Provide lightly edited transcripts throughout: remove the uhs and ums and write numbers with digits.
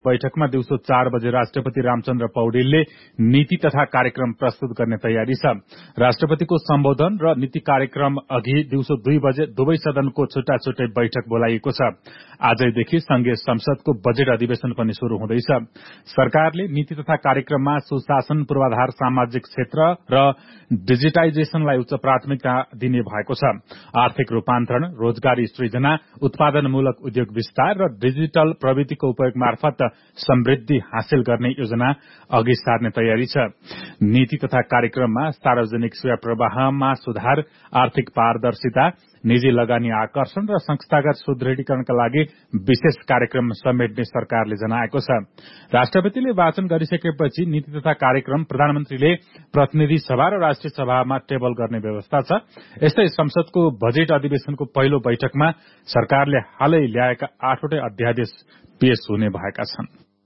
बैठकमा दिउँसो 4 बजे राष्ट्रपति रामचन्द्र पौडेलले नीति तथा कार्यक्रम प्रस्तुत गर्ने तयारी छ। राष्ट्रपतिको सम्बोधन र नीति कार्यक्रम अघि दिउँसो 2 बजे दुवै सदनको छुट्टा छुट्टै बैठक बोलाइएको छ। आजैदेखि संघीय संसदको बजेट अधिवेशन पनि शुरू हुँदैछ। सरकारले नीति तथा कार्यक्रममा सुशासन, पूर्वाधार, सामाजिक क्षेत्र र डिजिटाइजेशनलाई उच्च प्राथमिकता दिने भएको छ। आर्थिक रूपान्तरण, रोजगारी सृजना, उत्पादनमूलक उद्योग विस्तार र डिजिटल प्रविधिको उपयोग मार्फत समृद्धि हासिल गर्ने योजना अघि सार्ने तयारी छ। नीति तथा कार्यक्रममा सार्वजनिक सेवा प्रवाहमा सुधार, आर्थिक पारदर्शिता, निजी लगानी आकर्षण र संस्थागत सुदृढीकरणका लागि विशेष कार्यक्रम समेट्ने सरकारले जनाएको छ। राष्ट्रपतिले वाचन गरिसकेपछि नीति तथा कार्यक्रम प्रधानमन्त्रीले प्रतिनिधि सभा र राष्ट्रिय सभामा टेबल गर्ने व्यवस्था छ। यस्तै संसदको बजेट अधिवेशनको पहिलो बैठकमा सरकारले हालै ल्याएका 8वटै अध्यादेश पेश हुने भएका छन्।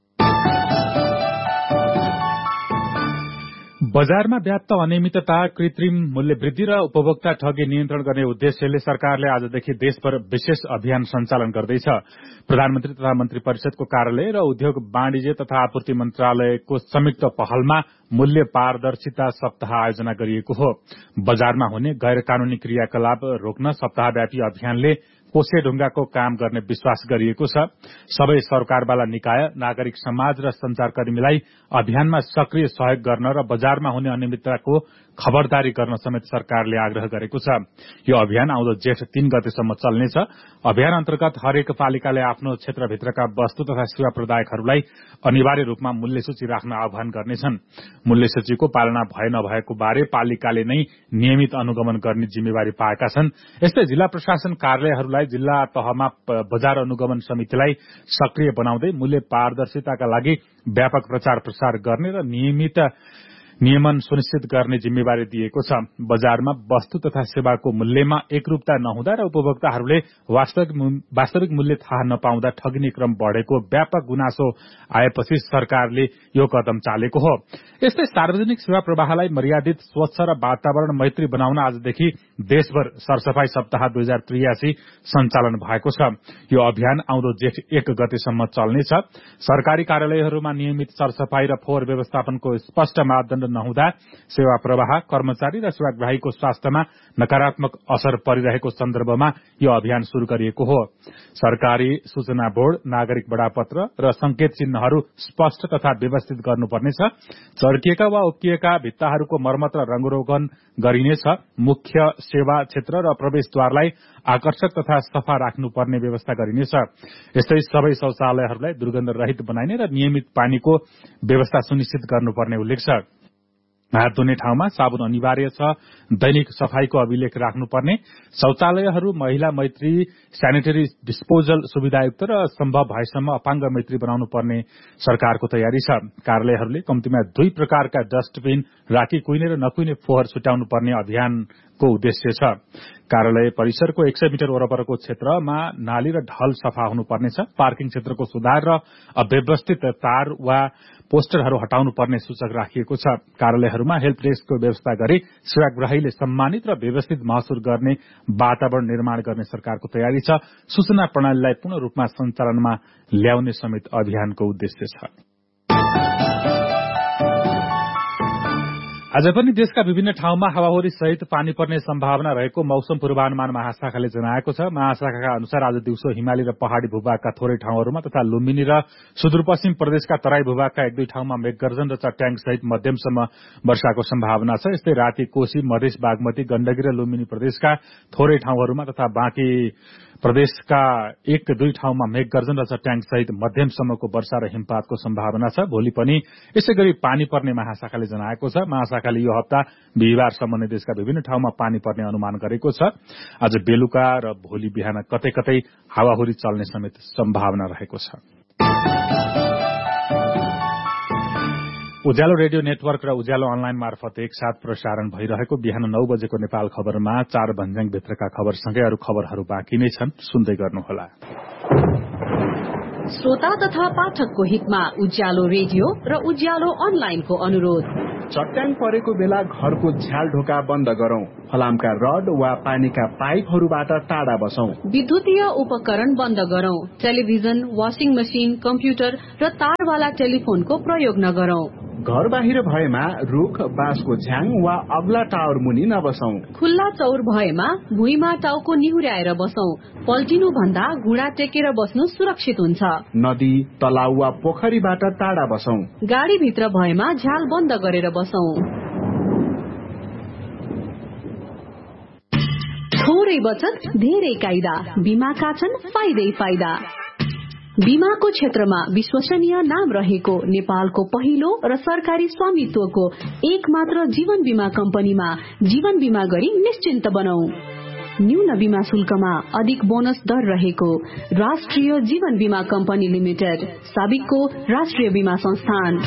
बजारमा व्याप्त अनियमितता, कृत्रिम मूल्य वृद्धि र उपभोक्ता ठगी नियन्त्रण गर्ने उद्देश्यले सरकारले आजदेखि देशभर विशेष अभियान सञ्चालन गर्दैछ। प्रधानमन्त्री तथा मन्त्री परिषदको कार्यालय र उद्योग, वाणिज्य तथा आपूर्ति मन्त्रालयको संयुक्त पहलमा मूल्य पारदर्शिता सप्ताह आयोजना गरिएको हो। बजारमा हुने गैर कानूनी क्रियाकलाप रोक्न सप्ताहव्यापी अभियानले कोसे ढुंगाको काम गर्ने विश्वास गरिएको छ। सबै सरकारवाला निकाय, नागरिक समाज र संचारकर्मीलाई अभियानमा सक्रिय सहयोग गर्न र बजारमा हुने अनियमितताको खबरदारी गर्न समेत सरकारले आग्रह गरेको छ। यो अभियान आउँदो जेठ 3 गतेसम्म चल्नेछ। अभियान अन्तर्गत हरेक पालिकाले आफ्नो क्षेत्रभित्रका वस्तु तथा सेवा प्रदायकहरूलाई अनिवार्य रूपमा मूल्य सूची राख्न आह्वान गर्नेछन्। मूल्य सूचीको पालना भए नभएको बारे पालिकाले नै नियमित अनुगमन गर्ने जिम्मेवारी पाएका छन्। यस्तै जिल्ला प्रशासन कार्यालयहरूलाई जिल्ला तहमा बजार अनुगमन समितिलाई सक्रिय बनाउँदै मूल्य पारदर्शिताका लागि व्यापक प्रचार प्रसार गर्ने र नियमन सुनिश्चित गर्ने जिम्मेवारी दिएको छ। बजारमा वस्तु तथा सेवाको मूल्यमा एकरूपता नहुँदा र उपभोक्ताहरूले वास्तविक मूल्य थाहा नपाउँदा ठगिने क्रम बढ़ेको व्यापक गुनासो आएपछि सरकारले यो कदम चालेको हो। यस्तै सार्वजनिक सेवा प्रवाहलाई मर्यादित, स्वच्छ र वातावरण मैत्री बनाउन आजदेखि देशभर सरसफाई सप्ताह 2083 सञ्चालन भएको छ। यो अभियान आउँदो जेठ 1 गतेसम्म चल्नेछ। सरकारी कार्यालयहरूमा नियमित सरसफाई र फोहोर व्यवस्थापनको स्पष्ट मापदण्ड नहुँदा सेवा प्रवाह, कर्मचारी र सेवाग्राहीको स्वास्थ्यमा नकारात्मक असर परिरहेको सन्दर्भमा यो अभियान शुरू गरिएको हो। सरकारी सूचना बोर्ड, नागरिक बडापत्र र संकेत चिन्हहरू स्पष्ट तथा व्यवस्थित गर्नुपर्नेछ। चर्किएका वा उक्किएका भित्ताहरूको मर्मत र रंगरोगन गरिनेछ। मुख्य सेवा क्षेत्र र प्रवेशद्वारलाई आकर्षक तथा सफा राख्नुपर्ने व्यवस्था गरिनेछ। यस्तै सबै शौचालयहरूलाई दुर्गन्ध रहित बनाइने र नियमित पानीको व्यवस्था सुनिश्चित गर्नुपर्ने उल्लेख छ। हात धुने ठाउँमा साबुन अनिवार्य छ। दैनिक सफाईको अभिलेख राख्नुपर्ने। शौचालयहरू महिला मैत्री, स्यानिटरी डिस्पोजल सुविधायुक्त र सम्भव भएसम्म अपाङ्ग मैत्री बनाउनु पर्ने सरकारको तयारी छ। कार्यालयहरूले कम्तीमा 2 प्रकारका डस्टबिन राखी कुइने र नकुइने फोहोर छुट्याउनु पर्ने अभियानको उद्देश्य छ। कार्यालय परिसरको 100 मिटर वरपरको क्षेत्रमा नाली र ढल सफा हुनुपर्नेछ। पार्किङ क्षेत्रको सुधार र अव्यवस्थित तार वा पोस्टरहरू हटाउनु पर्ने सूचक राखिएको छ। कार्यालयहरूमा हेल्प डेस्कको व्यवस्था गरी सेवाग्राहीले सम्मानित र व्यवस्थित महसुस गर्ने वातावरण निर्माण गर्ने सरकारको तयारी छ। सूचना प्रणालीलाई पूर्ण रूपमा सञ्चालनमा ल्याउने समेत अभियानको उद्देश्य छ। आज पनि देशका विभिन्न ठाउँमा हावाहुरी सहित पानी पर्ने सम्भावना रहेको मौसम पूर्वानुमान महाशाखाले जनाएको छ। महाशाखाका अनुसार आज दिउँसो हिमाली र पहाड़ी भूभागका थोरै ठाउँहरूमा तथा लुम्बिनी र सुदूरपश्चिम प्रदेशका तराई भूभागका 1-2 ठाउँमा मेघगर्जन र चट्याङ सहित मध्यमसम्म वर्षाको सम्भावना छ। यस्तै राति कोशी, मधेस, बागमती, गण्डकी र लुम्बिनी प्रदेशका थोरै ठाउँहरूमा तथा बाँकी प्रदेशका 1-2 ठाउँमा मेघगर्जन र चट्याङ सहित मध्यमसम्मको वर्षा र हिमपातको सम्भावना छ। भोलि पनि यसैगरी पानी पर्ने महाशाखाले जनाएको छ। महाशाखाले यो हप्ता बिहीबारसम्म नै देशका विभिन्न ठाउँमा पानी पर्ने अनुमान गरेको छ। आज बेलुका र भोलि बिहान कतै कतै हावाहुरी चल्ने समेत सम्भावना रहेको छ। उज्यालो रेडियो नेटवर्क र उज्यालो अनलाइन मार्फत एकसाथ प्रसारण भइरहेको बिहान 9 बजेको नेपाल खबरमा 4 भन्ज्याङ भित्रका खबरसँगै अरू खबरहरू बाँकी नै छन्, सुन्दै गर्नुहोला। श्रोता तथा पाठकको हितमा उज्यालो रेडियो र उज्यालो अनलाइनको अनुरोध। चट्याङ परेको बेला घरको झ्याल ढोका बन्द गरौं। फलामका रड वा पानीका पाइपहरूबाट टाढा बसौं। विद्युतीय उपकरण बन्द गरौं। टेलिभिजन, वाशिङ मशिन, कम्प्युटर र तारवाला टेलिफोनको प्रयोग नगरौं। घर बाहिर भएमा रुख, बाँसको झ्याङ वा अग्ला टावर मुनि नबसौं। खुल्ला चौर भएमा भुइँमा टाउको निहुर्याएर बसौं। पल्टिनु भन्दा घुँडा टेकेर बस्नु सुरक्षित हुन्छ। नदी, तलाउ वा पोखरीबाट टाढा बसौं। गाडी भित्र भएमा झ्याल बन्द गरेर बसौं। थोरै बचत धेरै कायदा। बीमाका छन् फाइदै फाइदा। बीमाको क्षेत्रमा विश्वसनीय नाम रहेको नेपालको पहिलो र सरकारी स्वामित्वको एक मात्र जीवन बीमा कम्पनीमा जीवन बीमा गरी निश्चिन्त बनौ। न्यून बीमा शुल्कमा अधिक बोनस दर रहेको राष्ट्रिय जीवन बीमा कम्पनी लिमिटेड, साबिकको राष्ट्रिय बीमा संस्थान।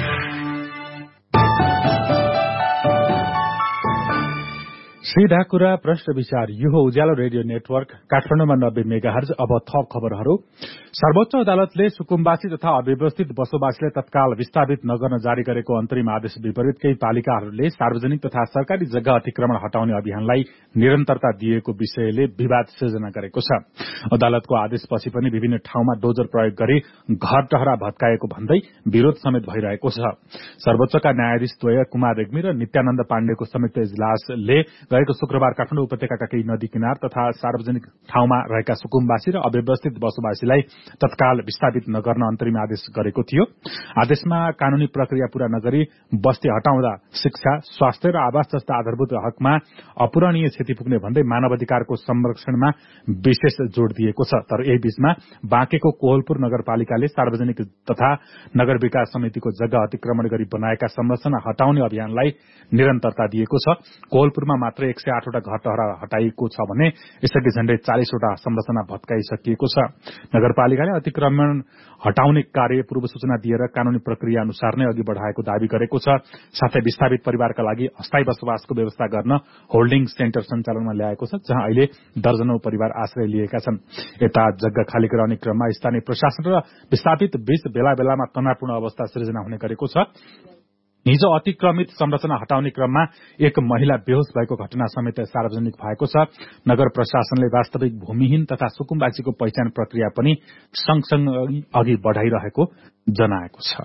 सीधा कुरा प्रश्न विचार। यो हो उज्यालो रेडियो नेटवर्क काठमाडौँमा 90 मेगाहर्ज। अब थप खबरहरू। सर्वोच्च अदालतले सुकुम्बासी तथा अव्यवस्थित बसोबासीलाई तत्काल विस्थापित नगर्न जारी गरेको अन्तरिम आदेश विपरीत केही पालिकाहरूले सार्वजनिक तथा सरकारी जग्गा अतिक्रमण हटाउने अभियानलाई निरन्तरता दिएको विषयले विवाद सिर्जना गरेको छ। अदालतको आदेशपछि पनि विभिन्न ठाउँमा डोजर प्रयोग गरी घर टहरा भत्काएको भन्दै विरोध समेत भइरहेको छ। सर्वोच्चका न्यायाधीश द्वय कुमार रेग्मी र नित्यानन्द पाण्डेको संयुक्त इजलासले गएको शुक्रबार काठमाडौँ उपत्यकाका केही नदी किनार तथा सार्वजनिक ठाउँमा रहेका सुकुम्बासी र अव्यवस्थित बसोबासीलाई तत्काल विस्थापित नगर्न अन्तरिम आदेश गरेको थियो। आदेशमा कानूनी प्रक्रिया पूरा नगरी बस्ती हटाउँदा शिक्षा, स्वास्थ्य र आवास जस्ता आधारभूत हकमा अपूरणीय क्षति पुग्ने भन्दै मानवाधिकारको संरक्षणमा विशेष जोड़ दिएको छ। तर यही बीचमा बाँकेको कोहलपुर नगरपालिकाले सार्वजनिक तथा नगर विकास समितिको जग्गा अतिक्रमण गरी बनाएका संरचना हटाउने अभियानलाई निरन्तरता दिएको छ। कोहलपुरमा मात्र 108 वटा घर टहरा हटाइएको छ भने यसअघि झण्डै 40 वटा संरचना भत्काइसकिएको छ। नगरपालिकाले अतिक्रमण हटाउने कार्य पूर्व सूचना दिएर कानूनी प्रक्रिया अनुसार नै अघि बढ़ाएको दावी गरेको छ। साथै विस्थापित परिवारका लागि अस्थायी बसोबासको व्यवस्था गर्न होल्डिङ सेन्टर सञ्चालनमा ल्याएको छ, जहाँ अहिले दर्जनौं परिवार आश्रय लिएका छन्। यता जग्गा खाली गराउने क्रममा स्थानीय प्रशासन र विस्थापित बीच बेला बेलामा तनावपूर्ण अवस्था सृजना हुने गरेको छ। हिजो अतिक्रमित संरचना हटाउने क्रममा एक महिला बेहोस भएको घटना समेत सार्वजनिक भएको छ। नगर प्रशासनले वास्तविक भूमिहीन तथा सुकुम्बासीको पहिचान प्रक्रिया पनि सँगसँगै अघि बढ़ाइरहेको जनाएको छ।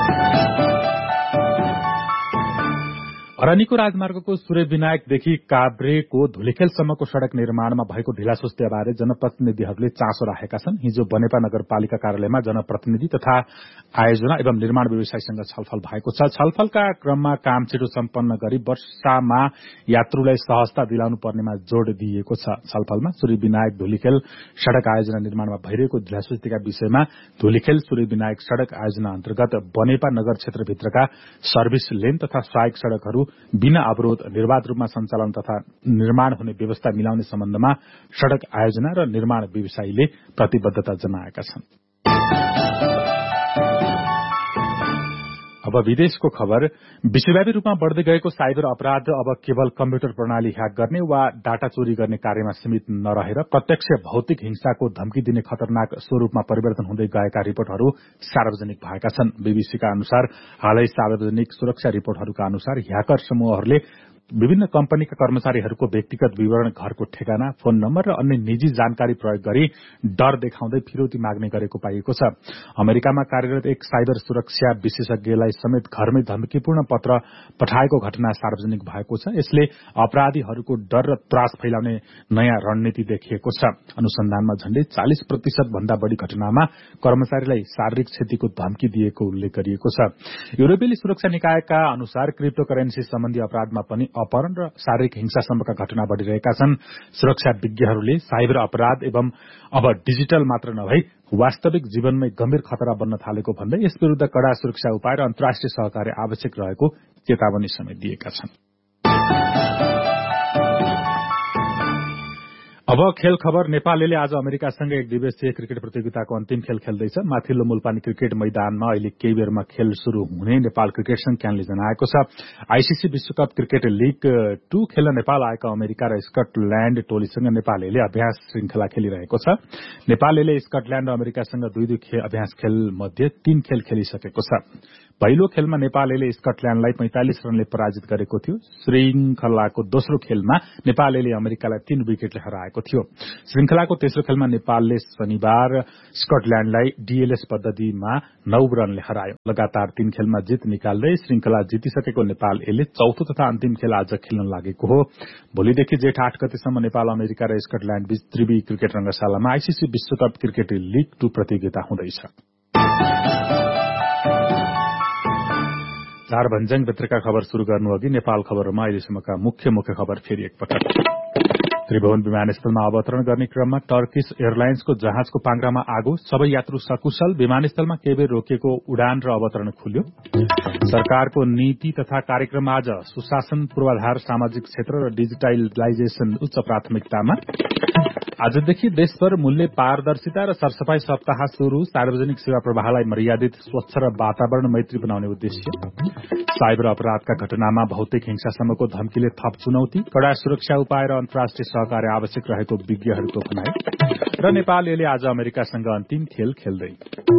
अरनिको राजमार्गको सूर्य विनायकदेखि काभ्रेको धुलिखेलसम्मको सड़क निर्माणमा भएको ढिलासुस्तीबारे जनप्रतिनिधिहरूले चासो राखेका छन्। हिजो बनेपा नगरपालिका कार्यालयमा जनप्रतिनिधि तथा आयोजना एवं निर्माण व्यवसायीसँग छलफल भएको छ। छलफलका क्रममा काम छिटो सम्पन्न गरी वर्षामा यात्रुलाई सहजता दिलाउनु पर्नेमा जोड़ दिइएको छ। छलफलमा सूर्य विनायक धुलिखेल सड़क आयोजना निर्माणमा भइरहेको ढिलासुस्तीका विषयमा धुलिखेल सूर्य विनायक सड़क आयोजना अन्तर्गत बनेपा नगर क्षेत्रभित्रका सर्भिस लेन तथा सहायक सड़कहरू बिना अवरोध निर्वाध रूपमा सञ्चालन तथा निर्माण हुने व्यवस्था मिलाउने सम्बन्धमा सड़क आयोजना र निर्माण व्यवसायीले प्रतिबद्धता जनाएका छन्। अब विदेशको खबर। विश्वव्यापी रूपमा बढ़दै गएको साइबर अपराध अब केवल कम्प्युटर प्रणाली ह्याक गर्ने वा डाटा चोरी गर्ने कार्यमा सीमित नरहेर प्रत्यक्ष भौतिक हिंसाको धम्की दिने खतरनाक स्वरूपमा परिवर्तन हुँदै गएका रिपोर्टहरू सार्वजनिक भएका छन्। बीबीसीका अनुसार हालै सार्वजनिक सुरक्षा रिपोर्टहरूका अनुसार ह्याकर समूहहरूले विभिन्न कम्पनीका कर्मचारीहरूको व्यक्तिगत विवरण, घरको ठेगाना, फोन नम्बर र अन्य निजी जानकारी प्रयोग गरी डर देखाउँदै फिरौती माग्ने गरेको पाइएको छ। अमेरिकामा कार्यरत एक साइबर सुरक्षा विशेषज्ञलाई समेत घरमै धम्कीपूर्ण पत्र पठाएको घटना सार्वजनिक भएको छ। यसले अपराधीहरूको डर र त्रास फैलाउने नयाँ रणनीति देखिएको छ। अनुसन्धानमा झण्डै 40% भन्दा बढ़ी घटनामा कर्मचारीलाई शारीरिक क्षतिको धम्की दिएको उल्लेख गरिएको छ। युरोपेली सुरक्षा निकायका अनुसार क्रिप्टोकरेन्सी सम्बन्धी अपराधमा पनि अपहरण र शारीरिक हिंसासम्मका घटना बढ़िरहेका छन्। सुरक्षा विज्ञहरूले साइबर अपराध एवं अब डिजिटल मात्र नभई वास्तविक जीवनमै गम्भीर खतरा बन्न थालेको भन्दै यस विरूद्ध कड़ा सुरक्षा उपाय र अन्तर्राष्ट्रिय सहकार्य आवश्यक रहेको चेतावनी समेत दिएका छन्। अब खेल खबर। नेपालले आज अमेरिकासँग एक दिवसीय क्रिकेट प्रतियोगिताको अन्तिम खेल खेल्दैछ। माथिल्लो मुलपानी क्रिकेट मैदानमा अहिले केही बेरमा खेल शुरू हुने नेपाल क्रिकेट संघ क्यानले जनाएको छ। आईसीसी विश्वकप क्रिकेट लीग 2 खेल्न नेपाल आएका अमेरिका र स्कटल्याण्ड टोलीसँग नेपालले अभ्यास श्रृंखला खेलिरहेको छ। नेपालले स्कटल्याण्ड र अमेरिकासँग 2-2 अभ्यास खेल मध्ये 3 खेल खेलिसकेको छ। पहिलो खेलमा नेपालले स्कटल्याण्डलाई 45 रनले पराजित गरेको थियो। श्रृंखलाको दोस्रो खेलमा नेपालले अमेरिकालाई 3 विकेटले हराएको थियो। श्रृंखलाको तेस्रो खेलमा नेपालले शनिबार स्कटल्याण्डलाई डीएलएस पद्धतिमा 9 रनले हरायो। लगातार 3 खेलमा जित निकाल्दै श्रृंखला जितिसकेको नेपालले चौथो तथा अन्तिम खेल आज खेल्न लागेको हो। भोलिदेखि जेठ 8 गतेसम्म नेपाल, अमेरिका र स्कटल्याण्ड बीच त्रिवी क्रिकेट रंगशालामा आईसीसी विश्वकप क्रिकेट लीग 2 प्रतियोगिता हुँदैछ। चार भन्ज्याङ भित्रका खबर शुरू गर्नु अघि नेपाल खबरमा अहिलेसम्मका मुख्य खबर फेरि एकपटक। त्रिभुवन विमानस्थलमा अवतरण गर्ने क्रममा टर्किश एयरलाइन्सको जहाजको पाङ्ग्रामा आगो, सबै यात्रु सकुशल। विमानस्थलमा केही बेर रोकिएको उडान र अवतरण खुल्यो। सरकारको नीति तथा कार्यक्रम आज सुशासन, पूर्वाधार, सामाजिक क्षेत्र र डिजिटलाइजेशन उच्च प्राथमिकतामा। आजदेखि देशभर मूल्य पारदर्शिता र सरसफाई सप्ताह शुरू। सार्वजनिक सेवा प्रवाहलाई मर्यादित, स्वच्छ र वातावरण मैत्री बनाउने उद्देश्य। साइबर अपराधका घटनामा भौतिक हिंसासम्मको धम्कीले थप चुनौती। कड़ा सुरक्षा उपाय र अन्तर्राष्ट्रिय सहकार्य आवश्यक रहेको विज्ञहरूको भनाई। र नेपालले आज अमेरिकासँग अन्तिम खेल खेल्दै।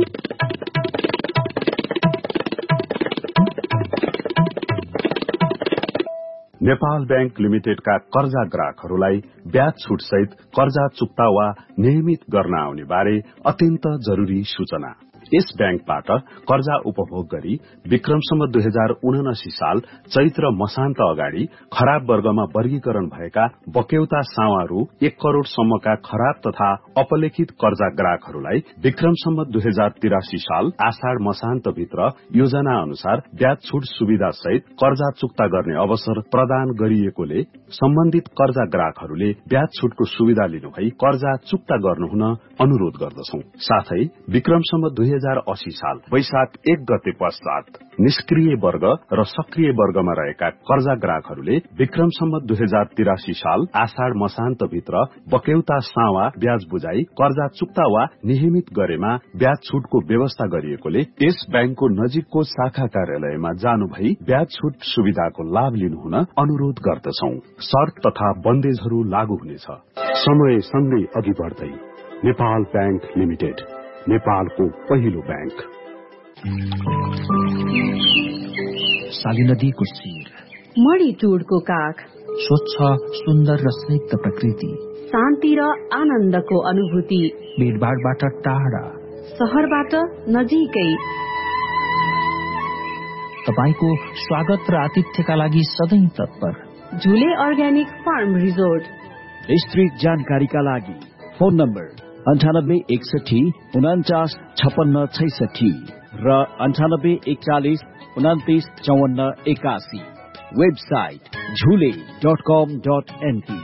नेपाल बैंक लिमिटेडका कर्जा ग्राहकहरूलाई ब्याज छुट सहित कर्जा चुक्ता वा नियमित गर्न आउने बारे अत्यन्त जरूरी सूचना। यस बैंकबाट कर्जा उपभोग गरी विक्रमसम्म 2079 साल चैत्र मसान्त अगाडि खराब वर्गमा वर्गीकरण भएका बक्यौता सावा रु 1 करोड़ सम्मका खराब तथा अपलेखित कर्जा ग्राहकहरूलाई विक्रमसम्म 2083 साल आषाढ़ मसान्त भित्र योजना अनुसार ब्याज छुट सुविधा सहित कर्जा चुक्ता गर्ने अवसर प्रदान गरिएकोले सम्बन्धित कर्जा ग्राहकहरूले ब्याज छुटको सुविधा लिनुभई कर्जा चुक्ता गर्नुहुन अनुरोध गर्दछौं। साथै विक्रमसम्म 2080 साल वैशाख 1 गते पश्चात निष्क्रिय वर्ग र सक्रिय वर्गमा रहेका कर्जा ग्राहकहरूले विक्रमसम्म 2083 साल आषाढ़ मसान्त भित्र बक्यौता सावा ब्याज बुझाई कर्जा चुक्ता वा नियमित गरेमा ब्याज छुटको व्यवस्था गरिएकोले यस बैंकको नजिकको शाखा कार्यालयमा जानुभई ब्याज छुट सुविधाको लाभ लिनुहुन अनुरोध गर्दछौं। शर्त तथा बन्देजहरू लागू हुनेछ। समय सँगै अघि बढ्दै नेपाल बैंक लिमिटेड, नेपालको पहिलो बैंक। साली नदीको शिर, मणिचुडको काख, स्वच्छ सुन्दर र स्निग्ध प्रकृति, शान्ति र आनन्दको अनुभूति, भीडभाडबाट टाढा, शहरबाट नजिकै। तपाईको स्वागत र आतिथ्यका लागि सधैं तत्पर। झुले अर्ग्यानिक फार्म रिजोर्ट। विस्तृत जानकारीका लागि फोन नम्बर 98 61 49 56 66 र 98 41 29 54 81। वेबसाइट झुले.com.np।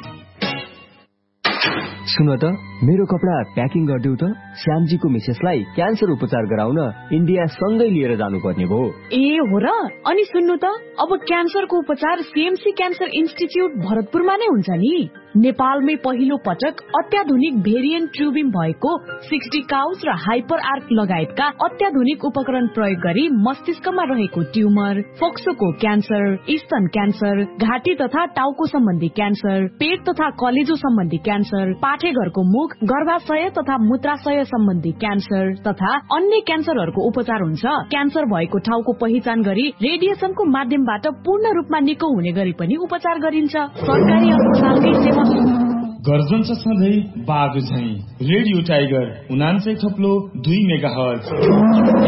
सुन त, मेरो कपडा प्याकिङ गरिदेऊ त। श्यामजीको मिसेसलाई क्यान्सर उपचार गराउन इन्डिया सँगै लिएर जानुपर्ने भयो। ए हो र? अनि सुन्नु त, अब क्यान्सरको उपचार सीएमसी क्यान्सर इन्स्टिच्युट भरतपुरमा नै हुन्छ नि। नेपालमै पहिलो पटक अत्याधुनिक भेरिएन्ट ट्युबिङ भएको 60 काउस र हाइपर आर्क लगायतका अत्याधुनिक उपकरण प्रयोग गरी मस्तिष्कमा रहेको ट्युमर, फोक्सोको क्यान्सर, स्तन क्यान्सर, घाँटी तथा टाउको सम्बन्धी क्यान्सर, पेट तथा कलेजो सम्बन्धी क्यान्सर, पाठेघरको मुख, गर्भाशय तथा मूत्राशय सम्बन्धी क्यान्सर तथा अन्य क्यान्सरहरूको उपचार हुन्छ। क्यान्सर भएको ठाउँको पहिचान गरी रेडिएसनको माध्यमबाट पूर्ण रूपमा निको हुने गरी पनि उपचार गरिन्छ। सरकारी अस्पतालकै सेवा गर्जन्छ सधैँ बाघ झैं। Radio tiger 99.2 megahertz.